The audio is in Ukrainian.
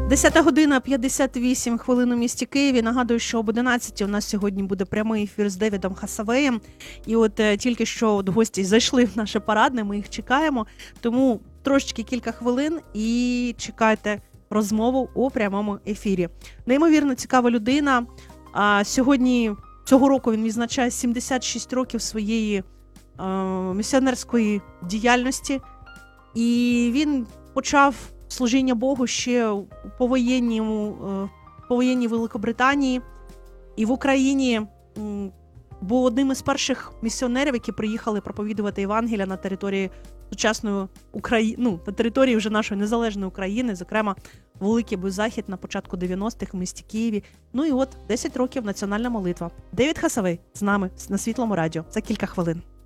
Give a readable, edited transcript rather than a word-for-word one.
10 година 58 хвилин у місті Києві. Нагадую, що об 11 у нас сьогодні буде прямий ефір з Девідом Хасавеєм. І от тільки що гості зайшли в наше парадне, ми їх чекаємо. Тому трошечки кілька хвилин і чекайте розмову у прямому ефірі. Неймовірно цікава людина. Сьогодні, цього року він відзначає 76 років своєї місіонерської діяльності. І він почав служіння Богу ще у повоєнній Великобританії, і в Україні був одним із перших місіонерів, які приїхали проповідувати Євангелія на території сучасної України, на території вже нашої незалежної України, зокрема Великий був захід на початку 90-х в місті Києві. Ну і от 10 років національна молитва. Девід Хасавей з нами на Світлому радіо за кілька хвилин.